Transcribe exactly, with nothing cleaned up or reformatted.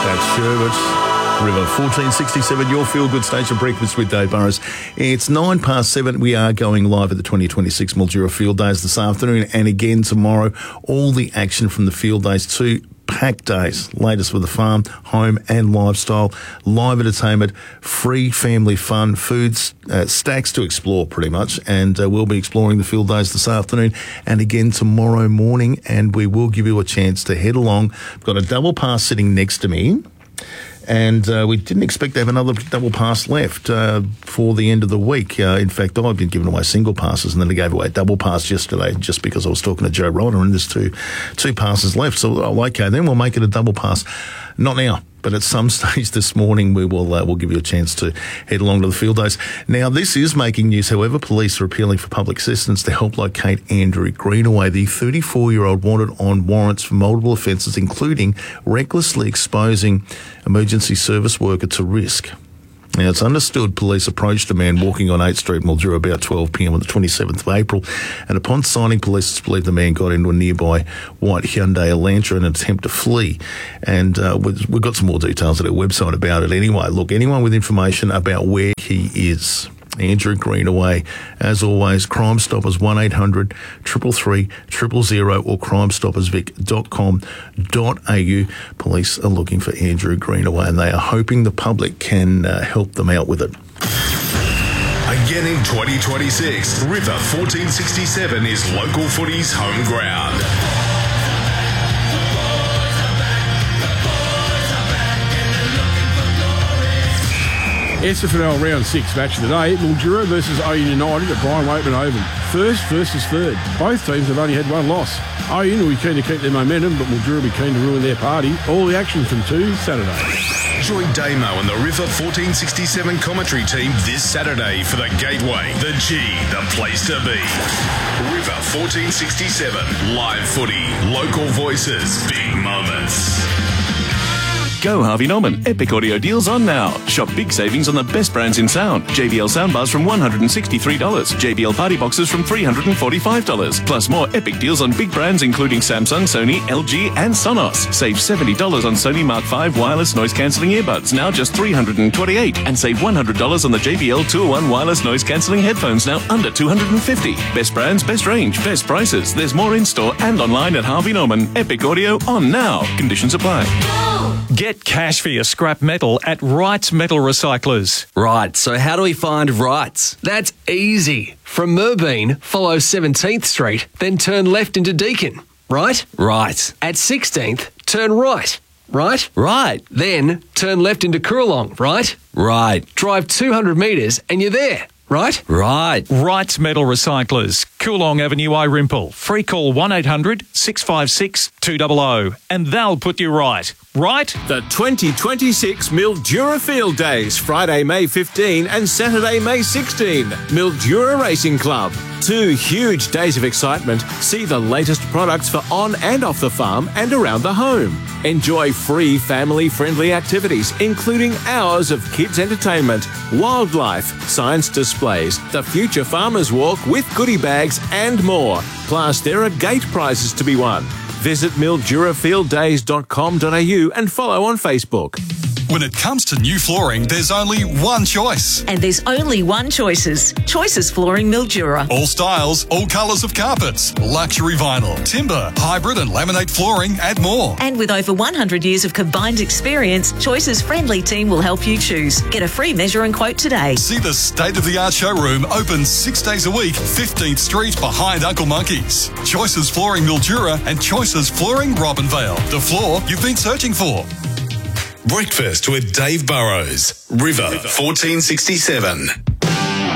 That's Sherbet. River, fourteen sixty-seven, your feel-good station, breakfast with Dave Burrows. It's nine past seven. We are going live at the twenty twenty-six Mildura Field Days this afternoon and again tomorrow. All the action from the Field Days, two packed days. Latest for the farm, home and lifestyle. Live entertainment, free family fun, foods, uh, stacks to explore pretty much. And uh, we'll be exploring the Field Days this afternoon and again tomorrow morning. And we will give you a chance to head along. I've got a double pass sitting next to me. And uh, we didn't expect to have another double pass left uh, for the end of the week. Uh, in fact, I've been giving away single passes, and then I gave away a double pass yesterday just because I was talking to Joe Ryder, and there's two two passes left. So, oh, okay, then we'll make it a double pass. Not now, but at some stage this morning we will uh, we'll give you a chance to head along to the Field Days. Now, this is making news. However, police are appealing for public assistance to help locate Andrew Greenaway, the thirty-four-year-old wanted on warrants for multiple offences, including recklessly exposing emergency service worker to risk. Now, it's understood police approached a man walking on eighth Street, Mildura, about twelve p m on the twenty-seventh of April, and upon sighting, police believe the man got into a nearby white Hyundai Elantra in an attempt to flee. And uh, we've got some more details at our website about it anyway. Look, anyone with information about where he is, Andrew Greenaway, as always, Crime Stoppers, one eight hundred, three three three, zero zero zero or crime stoppers vic dot com dot a u. Police are looking for Andrew Greenaway and they are hoping the public can uh, help them out with it. Again in twenty twenty-six, River fourteen sixty-seven is local footy's home ground. S F N L Round six match of the day, Mildura versus Oyen United at Brian Waitman Oval. First versus third. Both teams have only had one loss. Oyen will be keen to keep their momentum, but Mildura will be keen to ruin their party. All the action from two Saturday. Join Damo and the River fourteen sixty-seven commentary team this Saturday for the Gateway, the G, the place to be. River fourteen sixty-seven, live footy, local voices, big moments. Go Harvey Norman. Epic audio deals on now. Shop big savings on the best brands in sound. J B L soundbars from one hundred sixty-three dollars. J B L party boxes from three hundred forty-five dollars. Plus more epic deals on big brands including Samsung, Sony, L G and Sonos. Save seventy dollars on Sony Mark five wireless noise cancelling earbuds, now just three hundred twenty-eight dollars. And save one hundred dollars on the J B L two oh one wireless noise cancelling headphones, now under two hundred fifty dollars. Best brands, best range, best prices. There's more in store and online at Harvey Norman. Epic audio on now. Conditions apply. Get cash for your scrap metal at Wrights Metal Recyclers. Right, so how do we find Wrights? That's easy. From Merbeen, follow seventeenth Street, then turn left into Deakin. Right? Right. At sixteenth, turn right. Right? Right. Then turn left into Coorong. Right? Right. Drive two hundred metres and you're there. Right? Right. Wrights Metal Recyclers, Coorong Avenue, Irimple. Free call one eight hundred, six five six, two hundred and they'll put you right. Right? The twenty twenty-six Mildura Field Days, Friday, May fifteenth and Saturday, May sixteenth. Mildura Racing Club. Two huge days of excitement. See the latest products for on and off the farm and around the home. Enjoy free family-friendly activities, including hours of kids' entertainment, wildlife, science displays, the Future Farmers Walk with goodie bags and more. Plus, there are gate prizes to be won. Visit mildura field days dot com dot a u and follow on Facebook. When it comes to new flooring, there's only one choice. And there's only one Choices. Choices Flooring Mildura. All styles, all colours of carpets, luxury vinyl, timber, hybrid and laminate flooring and more. And with over one hundred years of combined experience, Choices' friendly team will help you choose. Get a free measure and quote today. See the state-of-the-art showroom open six days a week, fifteenth Street behind Uncle Monkey's. Choices Flooring Mildura and Choices Flooring Robinvale. The floor you've been searching for. Breakfast with Dave Burrows, River fourteen sixty-seven.